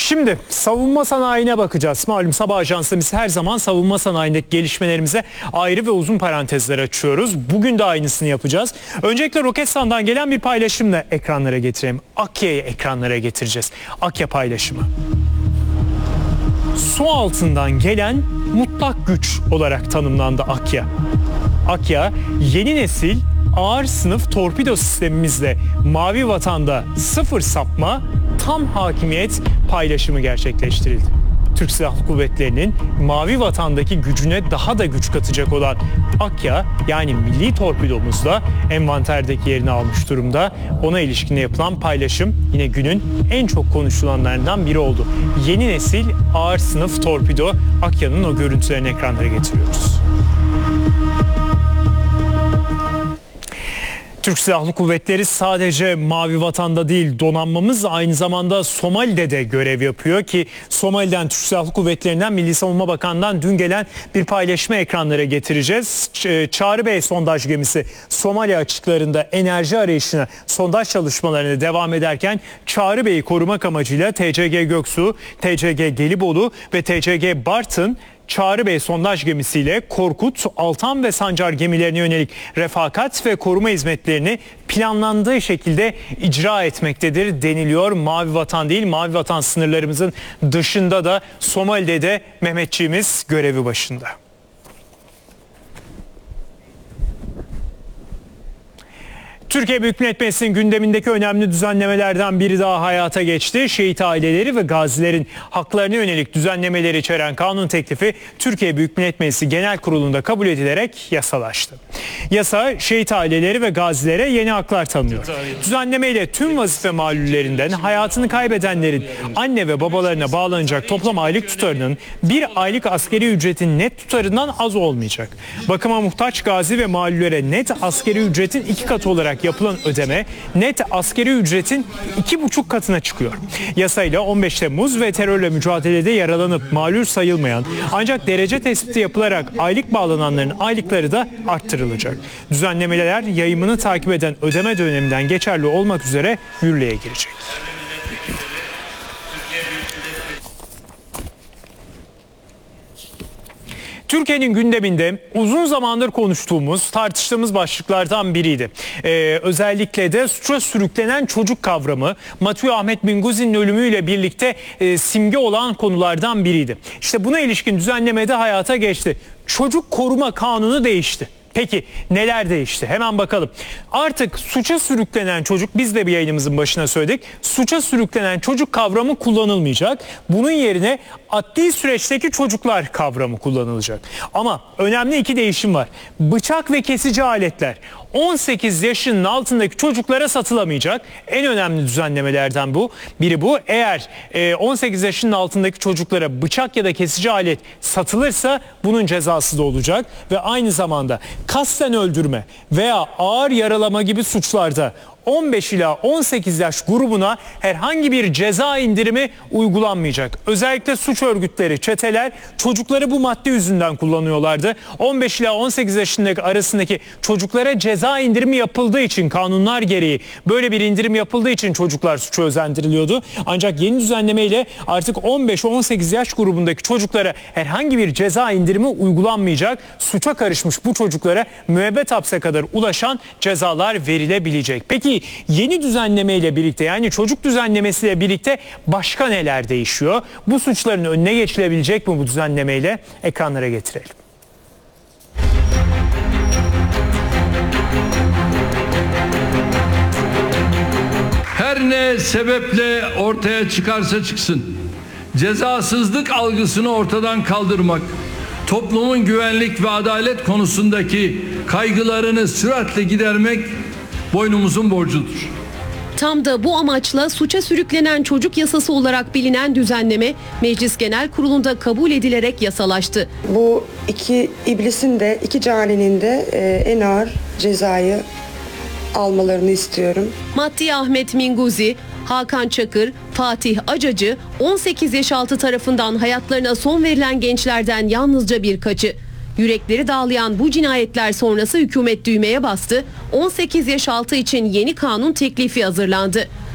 Şimdi savunma sanayine bakacağız. Malum Sabah Ajansı biz her zaman savunma sanayindeki gelişmelerimize ayrı ve uzun parantezler açıyoruz. Bugün de aynısını yapacağız. Öncelikle Roketsan'dan gelen bir paylaşımla ekranlara getireyim. Akya'yı ekranlara getireceğiz. Akya paylaşımı. Su altından gelen mutlak güç olarak tanımlandı Akya. Akya yeni nesil ağır sınıf torpido sistemimizle Mavi Vatan'da sıfır sapma, tam hakimiyet paylaşımı gerçekleştirildi. Türk Silahlı Kuvvetleri'nin Mavi Vatan'daki gücüne daha da güç katacak olan Akya, yani milli torpidomuz da envanterdeki yerini almış durumda. Ona ilişkin yapılan paylaşım yine günün en çok konuşulanlarından biri oldu. Yeni nesil ağır sınıf torpido, Akya'nın o görüntülerini ekranlara getiriyoruz. Türk Silahlı Kuvvetleri sadece Mavi Vatan'da değil, donanmamız aynı zamanda Somali'de de görev yapıyor ki Somali'den, Türk Silahlı Kuvvetleri'nden, Milli Savunma Bakanı'ndan dün gelen bir paylaşımı ekranlara getireceğiz. Çağrı Bey sondaj gemisi Somali açıklarında enerji arayışına, sondaj çalışmalarına devam ederken Çağrı Bey'i korumak amacıyla TCG Göksu, TCG Gelibolu ve TCG Bartın Çağrı Bey sondaj gemisiyle Korkut, Altan ve Sancar gemilerine yönelik refakat ve koruma hizmetlerini planlandığı şekilde icra etmektedir deniliyor. Mavi Vatan değil, Mavi Vatan sınırlarımızın dışında da Somali'de de Mehmetçiğimiz görevi başında. Türkiye Büyük Millet Meclisi'nin gündemindeki önemli düzenlemelerden biri daha hayata geçti. Şehit aileleri ve gazilerin haklarına yönelik düzenlemeleri içeren kanun teklifi Türkiye Büyük Millet Meclisi Genel Kurulu'nda kabul edilerek yasalaştı. Yasa şehit aileleri ve gazilere yeni haklar tanıyor. Düzenlemeyle tüm vazife malullerinden hayatını kaybedenlerin anne ve babalarına bağlanacak toplam aylık tutarının bir aylık asgari ücretin net tutarından az olmayacak. Bakıma muhtaç gazi ve malullere net asgari ücretin 2 katı olarak yapılan ödeme net asgari ücretin 2,5 katına çıkıyor. Yasayla 15 Temmuz ve terörle mücadelede yaralanıp mağlul sayılmayan ancak derece tespiti yapılarak aylık bağlananların aylıkları da arttırılacak. Düzenlemeler yayımını takip eden ödeme döneminden geçerli olmak üzere yürürlüğe girecek. Türkiye'nin gündeminde uzun zamandır konuştuğumuz, tartıştığımız başlıklardan biriydi. Özellikle de suça sürüklenen çocuk kavramı Matthew Ahmet Minguzi'nin ölümüyle birlikte simge olan konulardan biriydi. İşte buna ilişkin düzenleme de hayata geçti. Çocuk Koruma Kanunu değişti. Peki neler değişti? Hemen bakalım. Artık suça sürüklenen çocuk, biz de bir yayınımızın başına söyledik. Suça sürüklenen çocuk kavramı kullanılmayacak. Bunun yerine adli süreçteki çocuklar kavramı kullanılacak. Ama önemli iki değişim var. Bıçak ve kesici aletler 18 yaşının altındaki çocuklara satılamayacak. En önemli düzenlemelerden biri bu. Eğer 18 yaşının altındaki çocuklara bıçak ya da kesici alet satılırsa bunun cezası da olacak. Ve aynı zamanda kasten öldürme veya ağır yaralama gibi suçlarda 15 ila 18 yaş grubuna herhangi bir ceza indirimi uygulanmayacak. Özellikle suç örgütleri, çeteler çocukları bu madde yüzünden kullanıyorlardı. 15 ila 18 yaşındaki arasındaki çocuklara ceza indirimi yapıldığı için, kanunlar gereği böyle bir indirim yapıldığı için çocuklar suça özendiriliyordu. Ancak yeni düzenlemeyle artık 15-18 yaş grubundaki çocuklara herhangi bir ceza indirimi uygulanmayacak. Suça karışmış bu çocuklara müebbet hapse kadar ulaşan cezalar verilebilecek. Peki yeni düzenlemeyle birlikte, yani çocuk düzenlemesiyle birlikte başka neler değişiyor? Bu suçların önüne geçilebilecek mi bu düzenlemeyle? Ekranlara getirelim. Her ne sebeple ortaya çıkarsa çıksın, cezasızlık algısını ortadan kaldırmak, toplumun güvenlik ve adalet konusundaki kaygılarını süratle gidermek boynumuzun borcudur. Tam da bu amaçla suça sürüklenen çocuk yasası olarak bilinen düzenleme Meclis Genel Kurulu'nda kabul edilerek yasalaştı. Bu iki iblisin de, iki caninin de en ağır cezayı almalarını istiyorum. Matthew Ahmet Minguzi, Hakan Çakır, Fatih Acacı 18 yaş altı tarafından hayatlarına son verilen gençlerden yalnızca birkaçı. Yürekleri dağlayan bu cinayetler sonrası hükümet düğmeye bastı. 18 yaş altı için yeni kanun teklifi hazırlandı.